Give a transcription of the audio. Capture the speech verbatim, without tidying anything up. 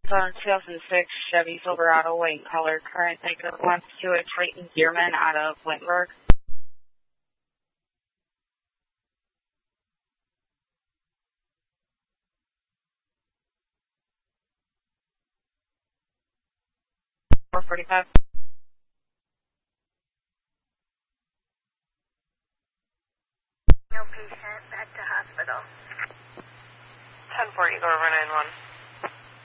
Uh, two thousand six Chevy Silverado, white color, current negative one to a Triton Gearman out of Windberg. four forty-five. No patient, back to hospital. ten forty, go over nine one.